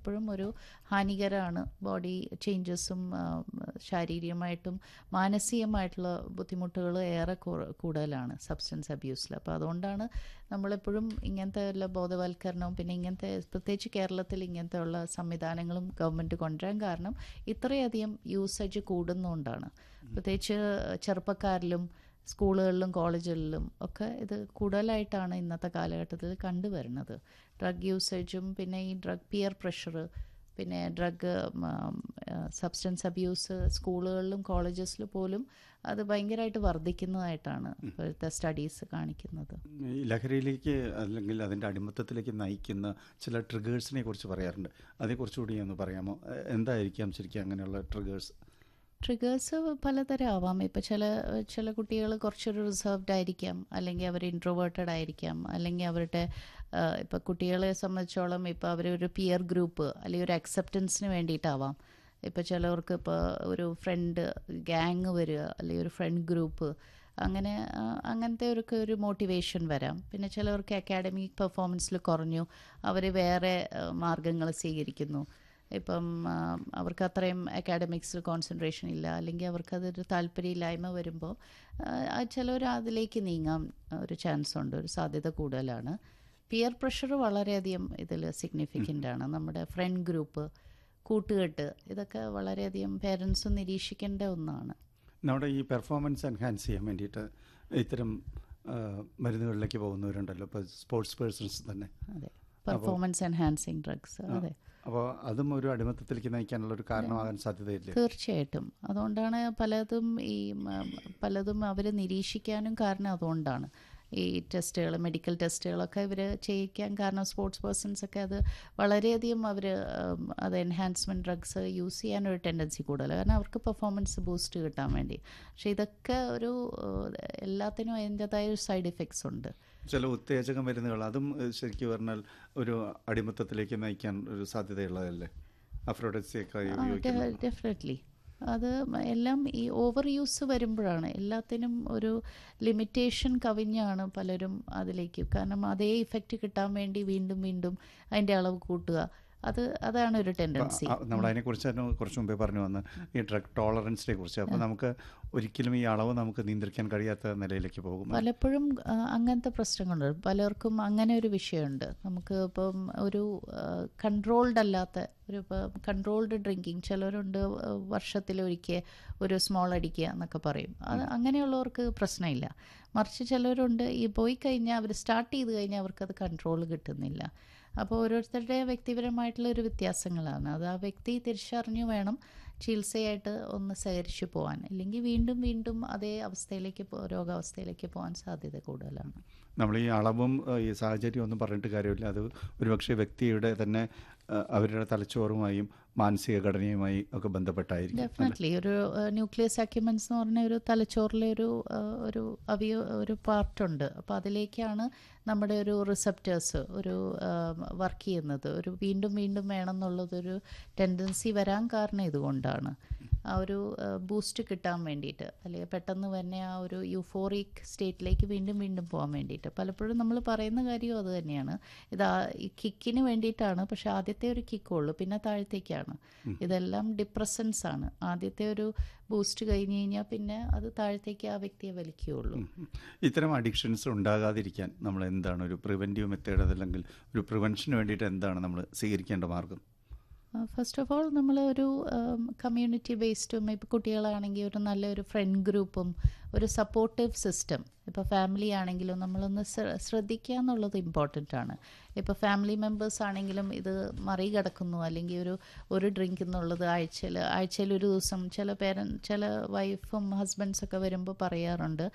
എപ്പോഴും ഒരു ഹാനികരമാണ്. ബോഡി ചേഞ്ചസും ശാരീരികമായിട്ടും മാനസികമായിട്ടുള്ള ബുദ്ധിമുട്ടുകൾ ഏറെ കൂടുതലാണ് സബ്സ്റ്റൻസ് അബ്യൂസിൽ. അപ്പോൾ അതുകൊണ്ടാണ് നമ്മളെപ്പോഴും ഇങ്ങനത്തെ ഉള്ള ബോധവൽക്കരണവും പിന്നെ ഇങ്ങനത്തെ പ്രത്യേകിച്ച് കേരളത്തിൽ ഇങ്ങനത്തെ ഉള്ള സംവിധാനങ്ങളും ഗവൺമെൻറ് കൊണ്ടുവരാൻ കാരണം ഇത്രയധികം യൂസേജ് കൂടുന്നതുകൊണ്ടാണ്. പ്രത്യേകിച്ച് ചെറുപ്പക്കാരിലും സ്കൂളുകളിലും കോളേജുകളിലും ഒക്കെ ഇത് കൂടുതലായിട്ടാണ് ഇന്നത്തെ കാലഘട്ടത്തിൽ കണ്ടുവരുന്നത്. ഡ്രഗ് യൂസേജും പിന്നെ ഈ ഡ്രഗ് പിയർ പ്രഷർ പിന്നെ ഡ്രഗ് സബ്സ്റ്റൻസ് അബ്യൂസ് സ്കൂളുകളിലും കോളേജസിൽ പോലും അത് ഭയങ്കരമായിട്ട് വർദ്ധിക്കുന്നതായിട്ടാണ് ഇപ്പോഴത്തെ സ്റ്റഡീസ് കാണിക്കുന്നത്. ഈ ലഹരിയിലേക്ക് അല്ലെങ്കിൽ അതിൻ്റെ അടിമത്തത്തിലേക്ക് നയിക്കുന്ന ചില ട്രിഗേഴ്സിനെ കുറിച്ച് പറയാറുണ്ട്. അതേക്കുറിച്ചുകൂടി ഒന്ന് പറയാമോ? എന്തായിരിക്കാം ശരിക്കും അങ്ങനെയുള്ള ട്രിഗേഴ്സ് പലതരം ആവാം. ഇപ്പോൾ ചില കുട്ടികൾ കുറച്ചൊരു റിസർവ്ഡ് ആയിരിക്കാം, അല്ലെങ്കിൽ അവർ ഇൻട്രോവേർട്ടഡ് ആയിരിക്കാം, അല്ലെങ്കിൽ അവരുടെ ഇപ്പോൾ കുട്ടികളെ സംബന്ധിച്ചോളം ഇപ്പോൾ അവരൊരു പിയർ ഗ്രൂപ്പ് അല്ലെങ്കിൽ ഒരു അക്സെപ്റ്റൻസിന് വേണ്ടിയിട്ടാവാം. ഇപ്പോൾ ചിലവർക്ക് ഇപ്പോൾ ഒരു ഗ്യാങ് വരിക അല്ലെങ്കിൽ ഒരു ഫ്രണ്ട് ഗ്രൂപ്പ് അങ്ങനത്തെ ഒരു മോട്ടിവേഷൻ വരാം. പിന്നെ ചിലവർക്ക് അക്കാഡമിക് പെർഫോമൻസിൽ കുറഞ്ഞു, അവർ വേറെ മാർഗങ്ങൾ സ്വീകരിക്കുന്നു. ഇപ്പം അവർക്ക് അത്രയും അക്കാഡമിക്സിൽ കോൺസെൻട്രേഷൻ ഇല്ല, അല്ലെങ്കിൽ അവർക്കതൊരു താല്പര്യമില്ലായ്മ വരുമ്പോൾ ചിലർ അതിലേക്ക് നീങ്ങാൻ ഒരു ചാൻസ് ഉണ്ട്, ഒരു സാധ്യത കൂടുതലാണ്. പിയർ പ്രഷർ വളരെയധികം ഇതിൽ സിഗ്നിഫിക്കൻ്റ് ആണ്. നമ്മുടെ ഫ്രണ്ട് ഗ്രൂപ്പ്, കൂട്ടുകെട്ട്, ഇതൊക്കെ വളരെയധികം പേരൻസും നിരീക്ഷിക്കേണ്ട ഒന്നാണ്. നമ്മുടെ ഈ പെർഫോമൻസ് എൻഹാൻസ് ചെയ്യാൻ വേണ്ടിയിട്ട് ഇത്തരം മരുന്നുകളിലേക്ക് പോകുന്നവരുണ്ടല്ലോ, ഇപ്പോൾ സ്പോർട്സ് പേഴ്സൺസ് തന്നെ. അതെ, പെർഫോമൻസ് എൻഹാൻസിങ് ഡ്രഗ്സ്. അതെ, അപ്പോൾ അതും ഒരു അടിമത്തത്തിലേക്ക് നയിക്കാനുള്ള ഒരു കാരണമാകാൻ സാധ്യതയില്ല. തീർച്ചയായിട്ടും. അതുകൊണ്ടാണ് പലതും അവർ നിരീക്ഷിക്കാനും കാരണം അതുകൊണ്ടാണ്. ഈ മെഡിക്കൽ ടെസ്റ്റുകളൊക്കെ ഇവർ ചെയ്യിക്കാൻ കാരണം സ്പോർട്സ് പേഴ്സൺസൊക്കെ അത് വളരെയധികം അത് എൻഹാൻസ്മെൻറ്റ് ഡ്രഗ്സ് യൂസ് ചെയ്യാനൊരു ടെൻഡൻസി കൂടുതൽ, കാരണം അവർക്ക് പെർഫോമൻസ് ബൂസ്റ്റ് കിട്ടാൻ വേണ്ടി. പക്ഷേ ഇതൊക്കെ എല്ലാത്തിനും അതിൻ്റെതായ ഒരു സൈഡ് ഇഫക്ട്സ് ഉണ്ട്. ചില ഉത്തേജക മരുന്നുകൾ അതും ശരിക്കും പറഞ്ഞാൽ ഒരു അടിമത്തത്തിലേക്ക് നയിക്കാൻ ഒരു സാധ്യതയുള്ളതല്ലേ? ഡെഫിനറ്റ്ലി. അത് എല്ലാം ഈ ഓവർ യൂസ് വരുമ്പോഴാണ്. എല്ലാത്തിനും ഒരു ലിമിറ്റേഷൻ കവിഞ്ഞാണ് പലരും അതിലേക്ക്, കാരണം അതേ ഇഫക്റ്റ് കിട്ടാൻ വേണ്ടി വീണ്ടും വീണ്ടും അതിൻ്റെ അളവ് കൂട്ടുക. അതാണ് ഒരു ടെൻഡൻസി. നമ്മൾ അതിനെക്കുറിച്ച് തന്നെ കുറച്ച് മുമ്പേ പറഞ്ഞു വന്ന് ഈ ഡ്രഗ് ടോളറൻസിനെ കുറിച്ച്. അപ്പോൾ നമുക്ക് ഒരിക്കലും ഈ അളവ് നമുക്ക് നിയന്ത്രിക്കാൻ കഴിയാത്ത നിലയിലേക്ക് പോകും. പലപ്പോഴും അങ്ങനത്തെ പ്രശ്നങ്ങളുണ്ട്. പലർക്കും അങ്ങനെ ഒരു വിഷയമുണ്ട്. നമുക്ക് ഇപ്പം ഒരു കൺട്രോൾഡ് അല്ലാത്ത കൺട്രോൾഡ് ഡ്രിങ്കിങ് ചിലരുണ്ട്, വർഷത്തിലൊരിക്കൽ ഒരു സ്മോൾ അടിക്കുക എന്നൊക്കെ പറയും. അങ്ങനെയുള്ളവർക്ക് പ്രശ്നമില്ല. മറിച്ച് ചിലരുണ്ട്, ഈ പോയി കഴിഞ്ഞാൽ അവർ സ്റ്റാർട്ട് ചെയ്ത് കഴിഞ്ഞാൽ അവർക്കത് കൺട്രോൾ കിട്ടുന്നില്ല. അപ്പോൾ ഓരോരുത്തരുടെ വ്യക്തിപരമായിട്ടുള്ള ഒരു വ്യത്യാസങ്ങളാണ്. അത് ആ വ്യക്തി തിരിച്ചറിഞ്ഞു വേണം ചികിത്സയായിട്ട് ഒന്ന് സഹകരിച്ചു പോകാൻ, ഇല്ലെങ്കിൽ വീണ്ടും വീണ്ടും അതേ രോഗാവസ്ഥയിലേക്ക് പോകാൻ സാധ്യത കൂടുതലാണ്. നമ്മൾ ഈ അളവും ഈ സാഹചര്യം ഒന്നും പറഞ്ഞിട്ട് കാര്യമില്ല. അത് ഒരുപക്ഷെ വ്യക്തിയുടെ തന്നെ അവരുടെ തലച്ചോറുമായും മാനസിക ഘടനയുമായി ഒക്കെ ബന്ധപ്പെട്ടായിരിക്കും. ഡെഫിനറ്റ്ലി. ഒരു ന്യൂക്ലിയസ് അക്യുമെൻസ് എന്ന് പറഞ്ഞ ഒരു തലച്ചോറിലെ ഒരു പാർട്ടുണ്ട്. അപ്പോൾ അതിലേക്കാണ് നമ്മുടെ ഒരു റിസപ്റ്റേഴ്സ് വർക്ക് ചെയ്യുന്നത്. വീണ്ടും വീണ്ടും വേണം എന്നുള്ളതൊരു ടെൻഡൻസി വരാൻ കാരണം ഇതുകൊണ്ടാണ്. ആ ഒരു ബൂസ്റ്റ് കിട്ടാൻ വേണ്ടിയിട്ട്, അല്ലെങ്കിൽ പെട്ടെന്ന് തന്നെ ആ ഒരു യൂഫോറിക് സ്റ്റേറ്റിലേക്ക് വീണ്ടും വീണ്ടും പോകാൻ വേണ്ടിയിട്ട്. പലപ്പോഴും നമ്മൾ പറയുന്ന കാര്യവും അത് തന്നെയാണ്. ഈ കിക്കിന് വേണ്ടിയിട്ടാണ്, പക്ഷെ ആദ്യത്തെ ഒരു കിക്കുള്ളൂ, പിന്നെ താഴത്തേക്കാണ്. ഇതെല്ലാം ഡിപ്രസൻസ് ആണ്. ആദ്യത്തെ ഒരു ബൂസ്റ്റ് കഴിഞ്ഞ് കഴിഞ്ഞാൽ പിന്നെ അത് താഴത്തേക്ക് ആ വ്യക്തിയെ വലിക്കുകയുള്ളൂ. ഇത്തരം അഡിക്ഷൻസ് ഉണ്ടാകാതിരിക്കാൻ നമ്മൾ എന്താണ് ഒരു പ്രിവെൻറ്റീവ് മെത്തേഡ്, അതല്ലെങ്കിൽ ഒരു പ്രിവെൻഷന് വേണ്ടിയിട്ട് എന്താണ് നമ്മൾ സ്വീകരിക്കേണ്ട മാർഗം? ഫസ്റ്റ് ഓഫ് ഓൾ നമ്മൾ ഒരു കമ്മ്യൂണിറ്റി ബേസ്ഡും, ഇപ്പോൾ കുട്ടികളാണെങ്കിൽ ഒരു നല്ലൊരു ഫ്രണ്ട് ഗ്രൂപ്പും ഒരു സപ്പോർട്ടീവ് സിസ്റ്റം, ഇപ്പോൾ ഫാമിലി ആണെങ്കിലും നമ്മളൊന്ന് ശ്രദ്ധിക്കുക എന്നുള്ളത് ഇമ്പോർട്ടൻ്റ് ആണ്. ഇപ്പോൾ ഫാമിലി മെമ്പേഴ്സ് ആണെങ്കിലും ഇത് മറികടക്കുന്നു, അല്ലെങ്കിൽ ഒരു ഡ്രിങ്ക് എന്നുള്ളത് ആഴ്ചയിൽ ഒരു ദിവസം ചില വൈഫും ഹസ്ബൻഡ്സൊക്കെ വരുമ്പോൾ പറയാറുണ്ട്,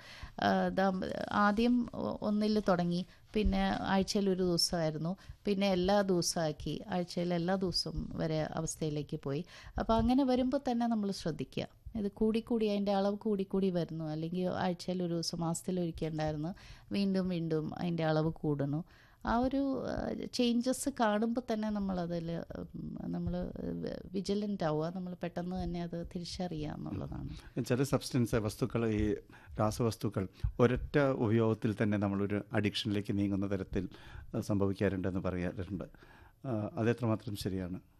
ആദ്യം ഒന്നിൽ തുടങ്ങി, പിന്നെ ആഴ്ചയിൽ ഒരു ദിവസമായിരുന്നു, പിന്നെ എല്ലാ ദിവസമാക്കി, ആഴ്ചയിൽ എല്ലാ ദിവസവും വരെ അവസ്ഥയിലേക്ക് പോയി. അപ്പോൾ അങ്ങനെ വരുമ്പോൾ തന്നെ നമ്മൾ ശ്രദ്ധിക്കുക. ഇത് കൂടിക്കൂടി അതിൻ്റെ അളവ് കൂടിക്കൂടി വരുന്നു, അല്ലെങ്കിൽ ആഴ്ചയിൽ ഒരു ദിവസം മാസത്തിലൊരിക്കൽ ഉണ്ടായിരുന്നു, വീണ്ടും വീണ്ടും അതിൻ്റെ അളവ് കൂടുന്നു. ആ ഒരു ചേഞ്ചസ് കാണുമ്പോൾ തന്നെ നമ്മൾ വിജിലൻ്റ് ആവുക, നമ്മൾ പെട്ടെന്ന് തന്നെ അത് തിരിച്ചറിയുക എന്നുള്ളതാണ്. ചില വസ്തുക്കൾ, ഈ രാസവസ്തുക്കൾ ഒരൊറ്റ ഉപയോഗത്തിൽ തന്നെ നമ്മളൊരു അഡിക്ഷനിലേക്ക് നീങ്ങുന്ന തരത്തിൽ സംഭവിക്കാറുണ്ടെന്ന് പറയാറുണ്ട്. അതെത്രമാത്രം ശരിയാണ്?